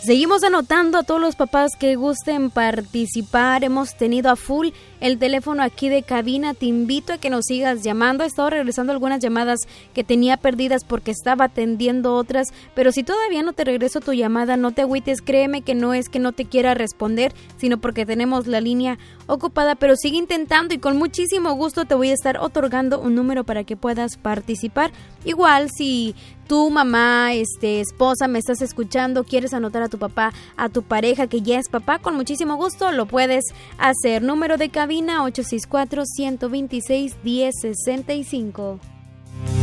seguimos anotando a todos los papás que gusten participar. Hemos tenido a full el teléfono aquí de cabina. Te invito a que nos sigas llamando. He estado regresando algunas llamadas que tenía perdidas porque estaba atendiendo otras, pero si todavía no te regreso tu llamada, no te agüites. Créeme que no es que no te quiera responder, sino porque tenemos la línea ocupada, pero sigue intentando y con muchísimo gusto te voy a estar otorgando un número para que puedas participar. Igual si tu mamá, esposa, me estás escuchando, quieres anotar a tu papá, a tu pareja que ya es papá, con muchísimo gusto lo puedes hacer. Número de cabina 864-126-1065.